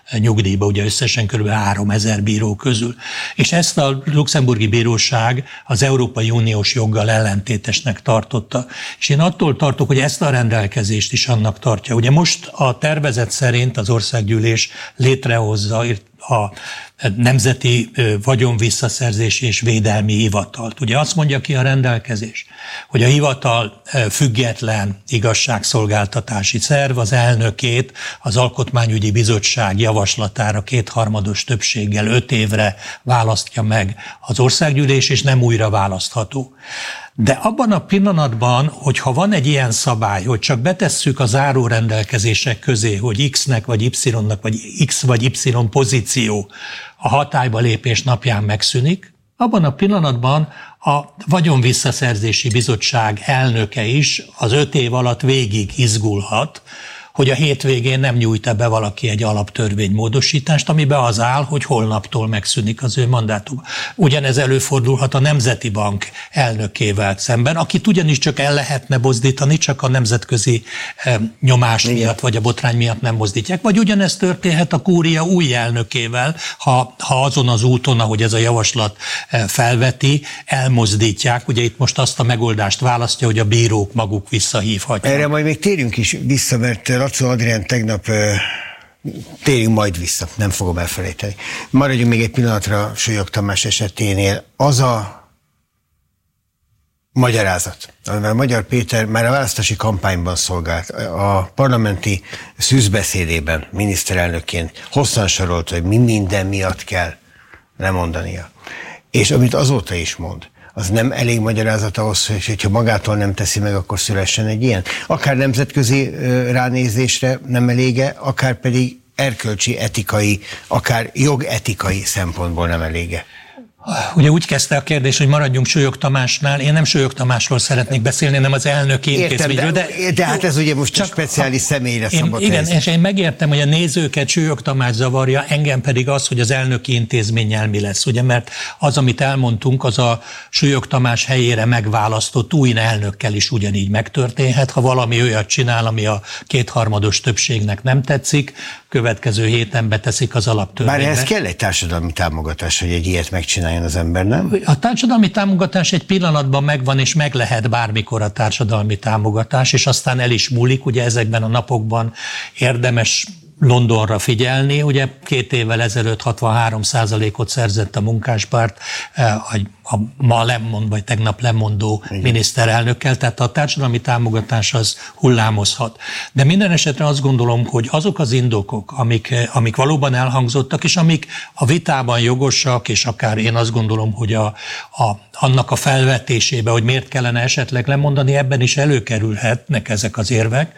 nyugdíjba, ugye összesen kb. 3000 bíró közül. És ezt a luxemburgi bíróság az Európai Uniós joggal ellentétesnek tartotta. És én attól tartok, hogy ezt a rendelkezést is annak tartja. Ugye most a tervezet szerint az országgyűlés létrehozza a Nemzeti Vagyonvisszaszerzési és Védelmi Hivatalt. Ugye azt mondja ki a rendelkezés, hogy a hivatal független igazságszolgáltatási szerv, az elnökét az Alkotmányügyi Bizottság javaslatára 2/3 többséggel 5 évre választja meg az országgyűlés, és nem újra választható. De abban a pillanatban, hogyha van egy ilyen szabály, hogy csak betesszük a záró rendelkezések közé, hogy X-nek vagy Y-nak, vagy X vagy Y pozíció a hatályba lépés napján megszűnik, abban a pillanatban a Vagyonvisszaszerzési Bizottság elnöke is az 5 év alatt végig izgulhat, hogy a hétvégén nem nyújt be valaki egy alaptörvénymódosítást, amiben az áll, hogy holnaptól megszűnik az ő mandátuma. Ugyanez előfordulhat a Nemzeti Bank elnökével szemben, akit ugyanis csak el lehetne mozdítani, csak a nemzetközi nyomás miatt, vagy a botrány miatt nem mozdítják. Vagy ugyanez történhet a kúria új elnökével, ha azon az úton, ahogy ez a javaslat felveti, elmozdítják. Ugye itt most azt a megoldást választja, hogy a bírók maguk visszahívhatják. Erre majd még térjünk is vissza, mert Laczó Adrián tegnap, térjünk majd vissza, nem fogom elfelejteni. Maradjunk még egy pillanatra Súlyog Tamás eseténél. Az a magyarázat, amivel Magyar Péter már a választási kampányban szolgált, a parlamenti szűzbeszédében miniszterelnökként hosszan sorolt, hogy mi minden miatt kell lemondania. És amit azóta is mond, az nem elég magyarázat ahhoz, hogy hogyha magától nem teszi meg, akkor szülessen egy ilyen. Akár nemzetközi ránézésre nem elége, akár pedig erkölcsi, etikai, akár jogetikai szempontból nem elége. Ugye úgy kezdte a kérdés, hogy maradjunk Súlyog Tamásnál. Én nem Súlyog Tamásról szeretnék beszélni, hanem az elnöki intézményről. De hát ez ugye most csak speciális személyre szabad. Igen, és én megértem, hogy a nézőket Súlyog Tamás zavarja, engem pedig az, hogy az elnöki intézménnyel mi lesz. Ugye, mert az, amit elmondtunk, az a Súlyog Tamás helyére megválasztott új elnökkel is ugyanígy megtörténhet. Ha valami olyat csinál, ami a 2/3 többségnek nem tetszik, következő héten beteszik az alaptörvénybe. Bár ez kell egy társadalmi támogatás, hogy egy ilyet megcsináljon az ember, nem? A társadalmi támogatás egy pillanatban megvan, és meg lehet bármikor a társadalmi támogatás, és aztán el is múlik. Ugye ezekben a napokban érdemes Londonra figyelni. Ugye 2 évvel ezelőtt 63%-ot szerzett a Munkáspárt a ma vagy tegnap lemondó miniszterelnökkel, tehát a társadalmi támogatás az hullámozhat. De minden esetre azt gondolom, hogy azok az indokok, amik valóban elhangzottak, és amik a vitában jogosak, és akár én azt gondolom, hogy annak a felvetésébe, hogy miért kellene esetleg lemondani, ebben is előkerülhetnek ezek az érvek,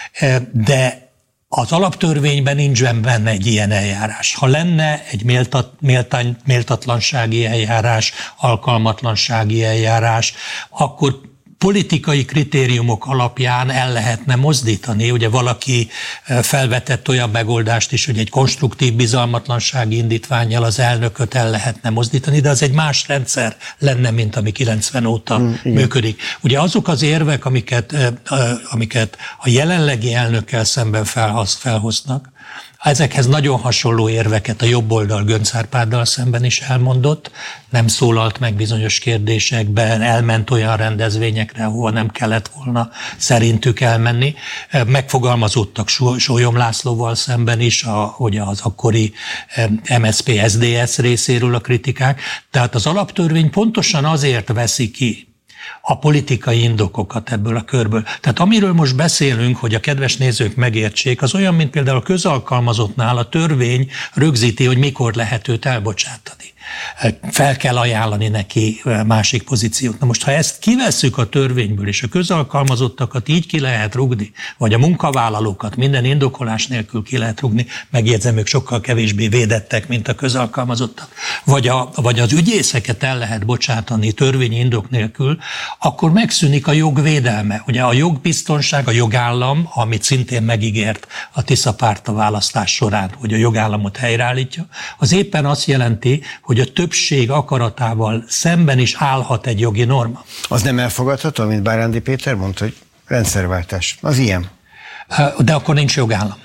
de az alaptörvényben nincs benne egy ilyen eljárás. Ha lenne egy méltatlansági eljárás, alkalmatlansági eljárás, akkor politikai kritériumok alapján el lehetne mozdítani. Ugye valaki felvetett olyan megoldást is, hogy egy konstruktív bizalmatlansági indítvánnyal az elnököt el lehetne mozdítani, de az egy más rendszer lenne, mint ami 90 óta működik. Ugye azok az érvek, amiket a jelenlegi elnökkel szemben felhoznak, ezekhez nagyon hasonló érveket a jobb oldal Göncz Árpáddal szemben is elmondott, nem szólalt meg bizonyos kérdésekben, elment olyan rendezvényekre, ahol nem kellett volna szerintük elmenni. Megfogalmazódtak Sólyom Lászlóval szemben is, hogy az akkori MSZP-SZDSZ részéről a kritikák. Tehát az alaptörvény pontosan azért veszi ki a politikai indokokat ebből a körből. Tehát amiről most beszélünk, hogy a kedves nézők megértsék, az olyan, mint például a közalkalmazottnál a törvény rögzíti, hogy mikor lehet őt elbocsátani. Fel kell ajánlani neki másik pozíciót. Na most, ha ezt kivesszük a törvényből, és a közalkalmazottakat így ki lehet rugni, vagy a munkavállalókat minden indokolás nélkül ki lehet rugni, megjegyzem, ők sokkal kevésbé védettek, mint a közalkalmazottak, vagy az ügyészeket el lehet bocsátani törvényi indok nélkül, akkor megszűnik a jogvédelme. Ugye a jogbiztonság, a jogállam, amit szintén megígért a Tisza Párt a választás során, hogy a jogállamot helyreállítja, az éppen azt jelenti, hogy a többség akaratával szemben is állhat egy jogi norma. Az nem elfogadható, mint Bárándi Péter mondta, hogy rendszerváltás. Az ilyen. De akkor nincs jogállam.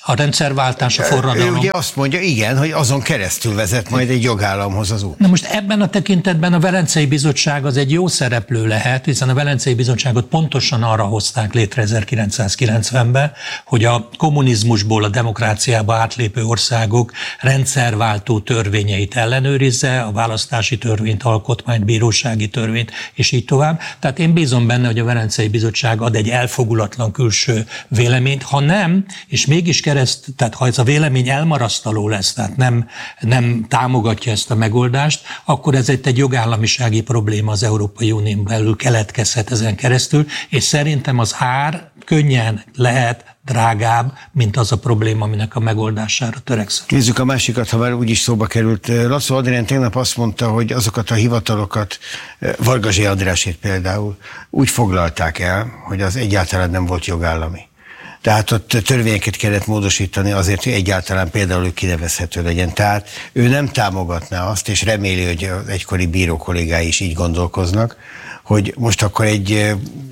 A rendszerváltás, a forradalom. Ő ugye azt mondja, igen, hogy azon keresztül vezet majd egy jogállamhoz az út. Na most ebben a tekintetben a Velencei Bizottság az egy jó szereplő lehet, hiszen a Velencei Bizottságot pontosan arra hozták létre 1990-ben, hogy a kommunizmusból a demokráciába átlépő országok rendszerváltó törvényeit ellenőrizze, a választási törvényt, alkotmányt, bírósági törvényt, és így tovább. Tehát én bízom benne, hogy a Velencei Bizottság ad egy elfogulatlan külső véleményt, ha nem, és mégis tehát ha ez a vélemény elmarasztaló lesz, tehát nem támogatja ezt a megoldást, akkor ez egy jogállamisági probléma az Európai Unión belül keletkezhet ezen keresztül, és szerintem az ár könnyen lehet drágább, mint az a probléma, aminek a megoldására törekszem. Nézzük a másikat, ha már úgyis szóba került. László Adrián tegnap azt mondta, hogy azokat a hivatalokat, Varga Zsé Andrásét például, úgy foglalták el, hogy az egyáltalán nem volt jogállami. Tehát ott törvényeket kellett módosítani azért, hogy egyáltalán például ő kinevezhető legyen. Tehát ő nem támogatná azt, és reméli, hogy az egykori bíró kollégái is így gondolkoznak, hogy most akkor egy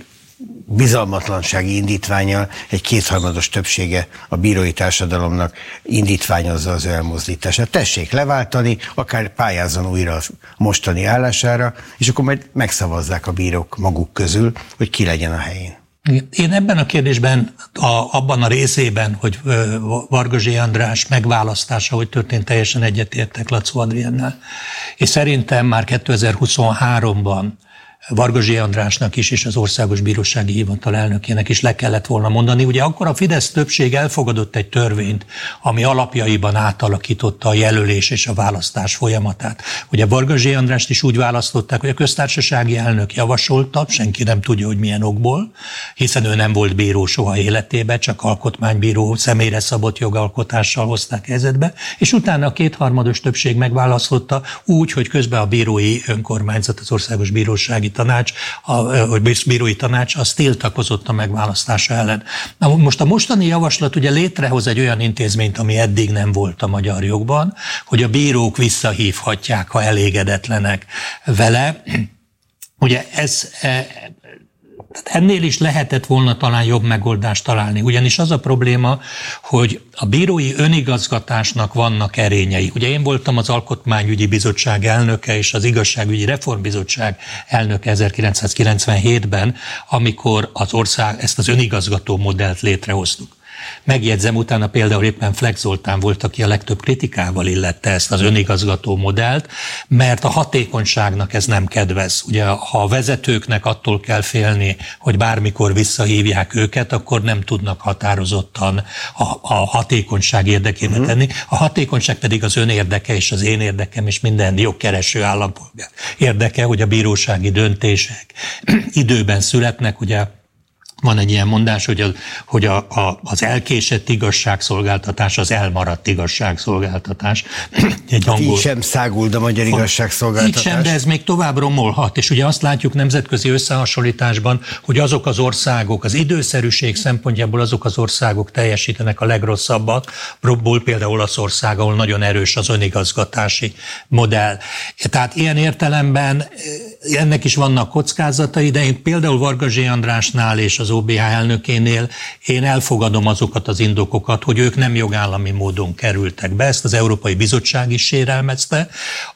bizalmatlansági indítvánnyal egy kétharmados többsége a bírói társadalomnak indítványozza az ő elmozdítását. Tessék leváltani, akár pályázzon újra a mostani állására, és akkor majd megszavazzák a bírók maguk közül, hogy ki legyen a helyén. Én ebben a kérdésben, abban a részében, hogy Varga Zsé András megválasztása, hogy történt, teljesen egyetértek László Adriánnal. És szerintem már 2023-ban Varga Zsé Andrásnak is, és az Országos Bírósági Hivatal elnökének is le kellett volna mondani. Ugye akkor a Fidesz többség elfogadott egy törvényt, ami alapjaiban átalakította a jelölés és a választás folyamatát. Ugye Varga Zsé Andrást is úgy választották, hogy a köztársasági elnök javasolta, senki nem tudja, hogy milyen okból, hiszen ő nem volt bíró soha életében, csak alkotmánybíró személyre szabott jogalkotással hozták helyzetbe, és utána a kétharmados többség megválasztotta úgy, hogy közben a bírói önkormányzat, az Országos Bírósági Tanács, vagy bírói tanács, az tiltakozott a megválasztása ellen. Na, most a mostani javaslat ugye létrehoz egy olyan intézményt, ami eddig nem volt a magyar jogban, hogy a bírók visszahívhatják, ha elégedetlenek vele. Ugye ennél is lehetett volna talán jobb megoldást találni, ugyanis az a probléma, hogy a bírói önigazgatásnak vannak erényei. Ugye én voltam az Alkotmányügyi Bizottság elnöke és az Igazságügyi Reformbizottság elnöke 1997-ben, amikor ezt az önigazgató modellt létrehoztuk. Megjegyzem, utána például éppen Flex Zoltán volt, aki a legtöbb kritikával illette ezt az önigazgató modellt, mert a hatékonyságnak ez nem kedvez. Ugye, ha a vezetőknek attól kell félni, hogy bármikor visszahívják őket, akkor nem tudnak határozottan a hatékonyság érdekében tenni. A hatékonyság pedig az ön érdeke és az én érdekem és minden jogkereső állampolgár érdeke, hogy a bírósági döntések időben születnek, ugye. Van egy ilyen mondás, hogy az elkésett igazságszolgáltatás az elmaradt igazságszolgáltatás. Így sem száguld a magyar igazságszolgáltatás. Így sem, de ez még tovább romolhat. És ugye azt látjuk nemzetközi összehasonlításban, hogy azok az országok, az időszerűség szempontjából azok az országok teljesítenek a legrosszabbatból, például Olaszország, ahol nagyon erős az önigazgatási modell. Tehát ilyen értelemben ennek is vannak kockázatai, de én például Varga Zsé Andrásnál és az OBH elnökénél én elfogadom azokat az indokokat, hogy ők nem jogállami módon kerültek be. Ezt az Európai Bizottság is sérelmezte,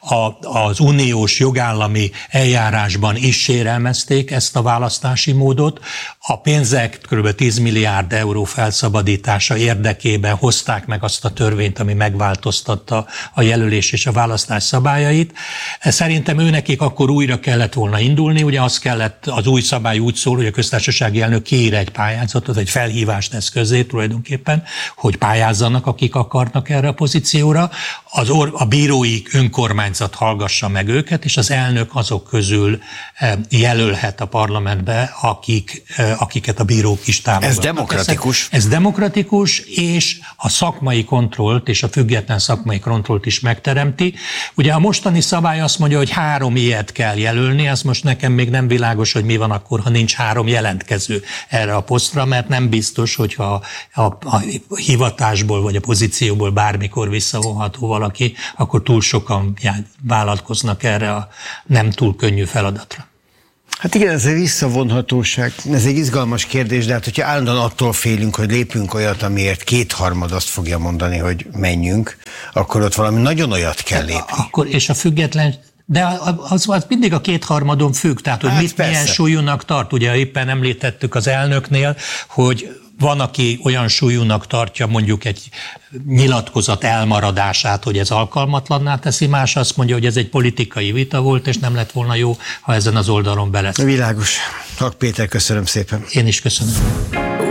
az uniós jogállami eljárásban is sérelmezték ezt a választási módot. A pénzek kb. 10 milliárd euró felszabadítása érdekében hozták meg azt a törvényt, ami megváltoztatta a jelölés és a választás szabályait. Szerintem őnekik akkor újra kellett volna indulni, ugye az új szabály úgy szól, hogy a köztársasági elnök kiír egy pályázatot, egy felhívást tesz közzé tulajdonképpen, hogy pályázzanak, akik akarnak erre a pozícióra. A bírói önkormányzat hallgassa meg őket, és az elnök azok közül jelölhet a parlamentbe, akiket a bírók is támogatnak. Ez demokratikus. Ez demokratikus, és a szakmai kontrollt és a független szakmai kontrollt is megteremti. Ugye a mostani szabály azt mondja, hogy 3 ilyet kell jelölni, az most nekem még nem világos, hogy mi van akkor, ha nincs 3 jelentkező erre a posztra, mert nem biztos, hogyha a hivatásból vagy a pozícióból bármikor visszavonható valaki, akkor túl sokan vállalkoznak erre a nem túl könnyű feladatra. Hát igen, ez a visszavonhatóság, ez egy izgalmas kérdés, de hát hogyha állandóan attól félünk, hogy lépünk olyat, amiért 2/3 azt fogja mondani, hogy menjünk, akkor ott valami nagyon olyat kell lépni. Akkor, és a független, de az mindig a 2/3 függ, tehát hogy Hát milyen súlyúnak tart. Ugye éppen említettük az elnöknél, hogy van, aki olyan súlyúnak tartja mondjuk egy nyilatkozat elmaradását, hogy ez alkalmatlanná teszi, más azt mondja, hogy ez egy politikai vita volt, és nem lett volna jó, ha ezen az oldalon belesz. Világos. Hak Péter, köszönöm szépen. Én is köszönöm.